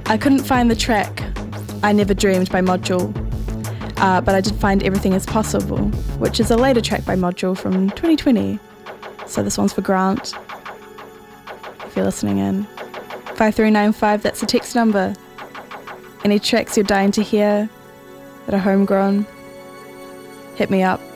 I couldn't find the track I Never Dreamed by Module, but I did find Everything Is Possible, which is a later track by Module from 2020. So this one's for Grant, if you're listening in. 5395, that's the text number. Any tracks you're dying to hear that are homegrown, hit me up.